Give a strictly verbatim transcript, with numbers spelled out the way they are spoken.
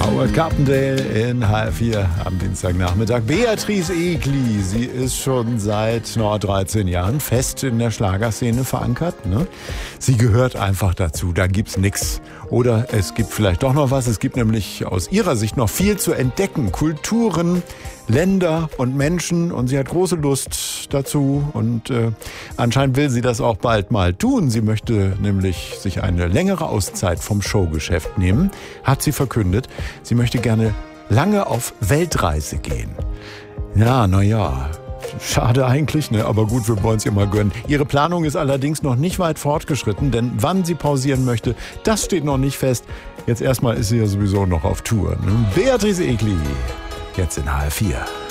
Howard Carpendale in H R vier am Dienstagnachmittag. Beatrice Egli, sie ist schon seit no, dreizehn Jahren fest in der Schlagerszene verankert. Ne? Sie gehört einfach dazu, da gibt's nix. Oder es gibt vielleicht doch noch was, es gibt nämlich aus ihrer Sicht noch viel zu entdecken. Kulturen, Länder und Menschen, und sie hat große Lust dazu und äh, anscheinend will sie das auch bald mal tun. Sie möchte nämlich sich eine längere Auszeit vom Showgeschäft nehmen, hat sie verkündet. Sie möchte gerne lange auf Weltreise gehen. Ja, na ja, schade eigentlich, ne? Aber gut, wir wollen es ihr mal gönnen. Ihre Planung ist allerdings noch nicht weit fortgeschritten, denn wann sie pausieren möchte, das steht noch nicht fest. Jetzt erstmal ist sie ja sowieso noch auf Tour. Ne? Beatrice Egli, jetzt in H R vier.